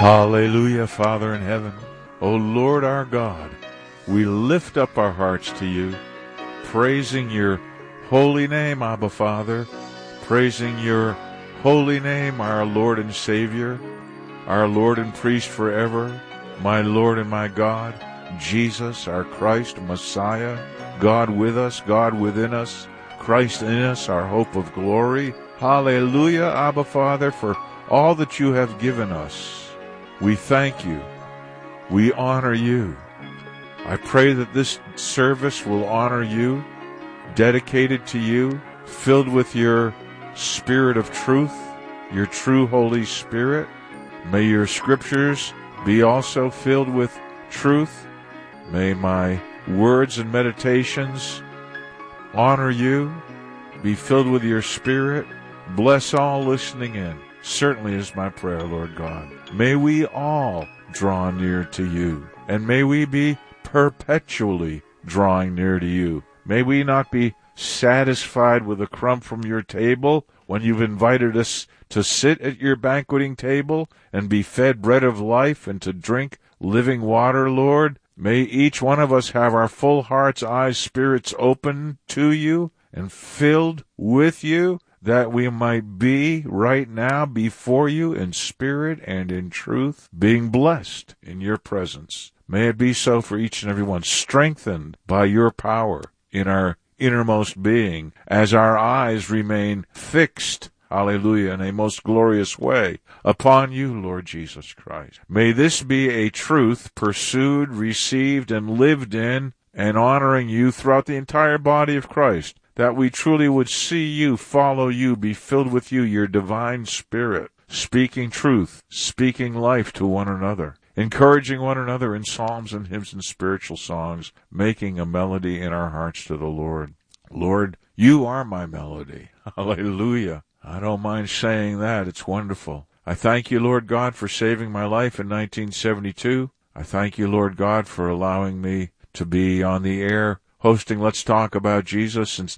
Hallelujah, Father in heaven. O Lord our God, we lift up our hearts to you, praising your holy name, Abba Father, praising your holy name, our Lord and Savior, our Lord and Priest forever, my Lord and my God, Jesus, our Christ, Messiah, God with us, God within us, Christ in us, our hope of glory. Hallelujah, Abba Father, for all that you have given us. We thank you. We honor you. I pray that this service will honor you, dedicated to you, filled with your Spirit of truth, your true Holy Spirit. May your scriptures be also filled with truth. May my words and meditations honor you, be filled with your Spirit. Bless all listening in. Certainly is my prayer, Lord God. May we all draw near to you, and may we be perpetually drawing near to you. May we not be satisfied with a crumb from your table when you've invited us to sit at your banqueting table and be fed bread of life and to drink living water, Lord. May each one of us have our full hearts, eyes, spirits open to you and filled with you, that we might be right now before you in spirit and in truth, being blessed in your presence. May it be so for each and every one, strengthened by your power in our innermost being, as our eyes remain fixed, hallelujah, in a most glorious way upon you, Lord Jesus Christ. May this be a truth pursued, received, and lived in, and honoring you throughout the entire body of Christ, that we truly would see you, follow you, be filled with you, your divine Spirit, speaking truth, speaking life to one another, encouraging one another in psalms and hymns and spiritual songs, making a melody in our hearts to the Lord. Lord, you are my melody. Hallelujah. I don't mind saying that. It's wonderful. I thank you, Lord God, for saving my life in 1972. I thank you, Lord God, for allowing me to be on the air hosting Let's Talk About Jesus since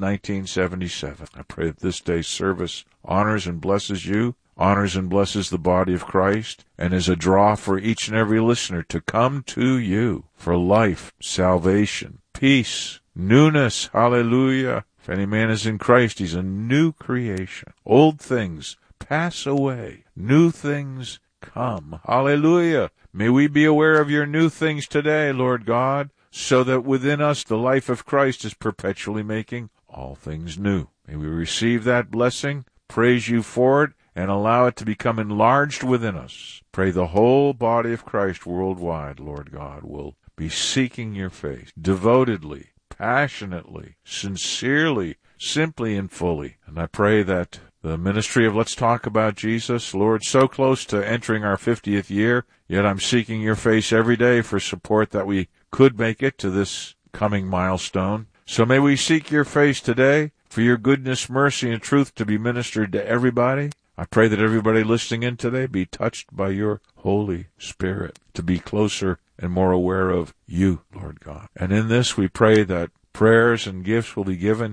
1977. I pray that this day's service honors and blesses you, honors and blesses the body of Christ, and is a draw for each and every listener to come to you for life, salvation, peace, newness. Hallelujah. If any man is in Christ, he's a new creation. Old things pass away. New things come. Hallelujah. May we be aware of your new things today, Lord God, so that within us the life of Christ is perpetually making all things new. May we receive that blessing, praise you for it, and allow it to become enlarged within us. Pray the whole body of Christ worldwide, Lord God, will be seeking your face devotedly, passionately, sincerely, simply and fully. And I pray that the ministry of Let's Talk About Jesus, Lord, so close to entering our 50th year, yet I'm seeking your face every day for support that we could make it to this coming milestone. So may we seek your face today for your goodness, mercy, and truth to be ministered to everybody. I pray that everybody listening in today be touched by your Holy Spirit, to be closer and more aware of you, Lord God. And in this we pray that prayers and gifts will be given